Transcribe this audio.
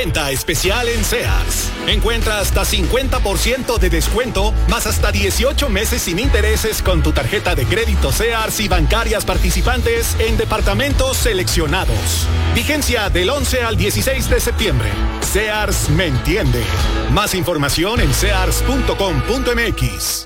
Venta especial en Sears. Encuentra hasta 50% de descuento, más hasta 18 meses sin intereses con tu tarjeta de crédito Sears y bancarias participantes en departamentos seleccionados. Vigencia del 11 al 16 de septiembre. Sears me entiende. Más información en sears.com.mx.